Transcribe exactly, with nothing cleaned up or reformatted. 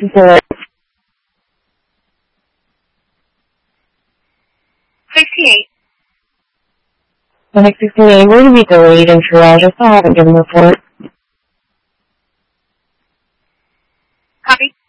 Zero. sixty-eight. Clinic sixty-eight, where to be delayed in triage. I still haven't given a report. Copy.